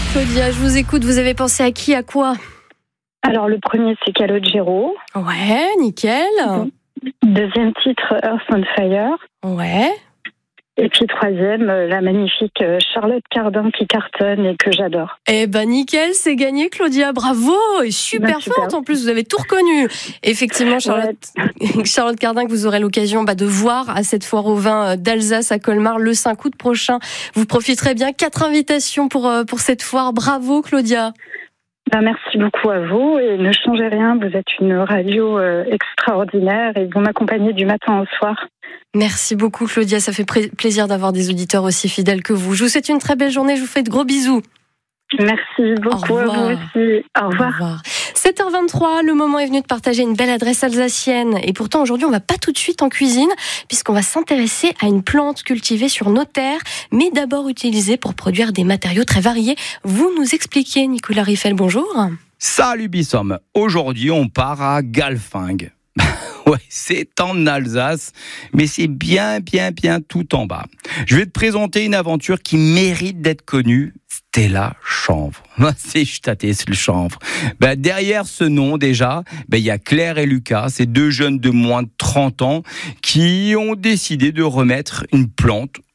Claudia, je vous écoute. Vous avez pensé à qui, à quoi? Alors, le premier, c'est Calogero. Ouais, nickel. Deuxième titre, Earth on Fire. Ouais. Et puis troisième, la magnifique Charlotte Cardin qui cartonne et que j'adore. Eh ben nickel, c'est gagné Claudia, bravo, et super forte en plus, vous avez tout reconnu. Effectivement, Charlotte Cardin, que vous aurez l'occasion de voir à cette foire au vin d'Alsace à Colmar le 5 août prochain. Vous profiterez bien, 4 invitations pour cette foire, bravo Claudia. Merci beaucoup à vous et ne changez rien, vous êtes une radio extraordinaire et vous m'accompagnez du matin au soir. Merci beaucoup Claudia, ça fait plaisir d'avoir des auditeurs aussi fidèles que vous. Je vous souhaite une très belle journée, je vous fais de gros bisous. Merci beaucoup à vous aussi. Au revoir. 7h23, le moment est venu de partager une belle adresse alsacienne. Et pourtant, aujourd'hui, on va pas tout de suite en cuisine, puisqu'on va s'intéresser à une plante cultivée sur nos terres, mais d'abord utilisée pour produire des matériaux très variés. Vous nous expliquez, Nicolas Riffel, bonjour. Salut Bissom. Aujourd'hui, on part à Galfing. Ouais, c'est en Alsace, mais c'est bien tout en bas. Je vais te présenter une aventure qui mérite d'être connue. Stella Chanvre. C'est tâté, c'est le chanvre. Derrière ce nom, déjà, il y a Claire et Lucas, ces deux jeunes de moins de 30 ans, qui ont décidé de remettre une plante